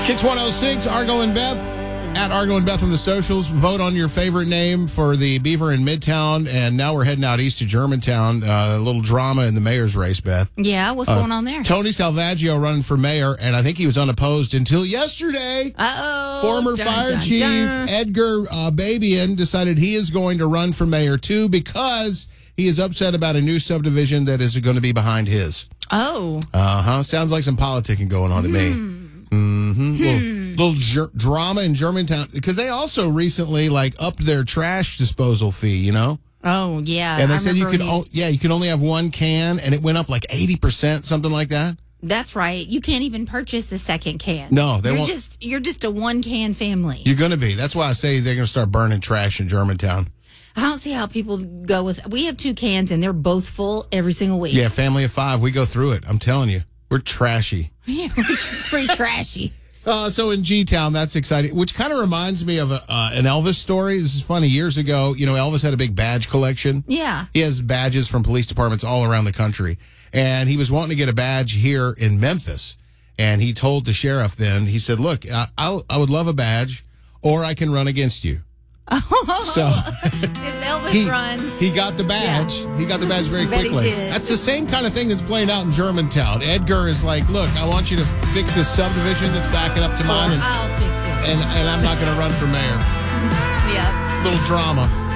Kicks 106, Argo and Beth. At Argo and Beth on the socials. Vote on your favorite name for the Beaver in Midtown. And now we're heading out east to Germantown. A little drama in the mayor's race, Beth. Yeah, what's going on there? Tony Salvaggio running for mayor, and I think he was unopposed until yesterday. Uh-oh. Former fire chief Edgar Babian decided he is going to run for mayor, too, because he is upset about a new subdivision that is going to be behind his. Oh. Sounds like some politicking going on to me. Little drama in Germantown, because they also recently upped their trash disposal fee, you know? Oh, yeah. And they said you can only have one can, and it went up 80%, something like that. That's right. You can't even purchase a second can. No, they won't. You're just a one-can family. You're going to be. That's why I say they're going to start burning trash in Germantown. I don't see how people go with... We have 2 cans, and they're both full every single week. Yeah, family of 5. We go through it. I'm telling you. We're trashy. Yeah, we're pretty trashy. So in G-Town, that's exciting, which kind of reminds me of an Elvis story. This is funny. Years ago, Elvis had a big badge collection. Yeah. He has badges from police departments all around the country. And he was wanting to get a badge here in Memphis. And he told the sheriff then, he said, look, I would love a badge, or I can run against you. So if Elvis runs, he got the badge. Yeah. He got the badge very quickly. That's the same kind of thing that's playing out in Germantown. Edgar is like, look, I want you to fix this subdivision that's backing up to mine. I'll fix it. And I'm not going to run for mayor. Yeah. Little drama.